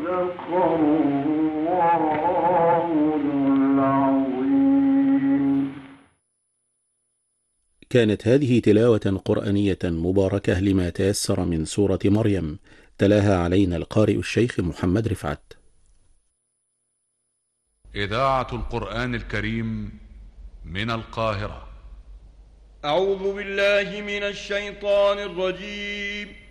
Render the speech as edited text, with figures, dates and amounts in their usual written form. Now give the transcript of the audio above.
كانت هذه تلاوة قرآنية مباركة لما تيسر من سورة مريم، تلاها علينا القارئ الشيخ محمد رفعت. إذاعة القرآن الكريم من القاهرة. أعوذ بالله من الشيطان الرجيم.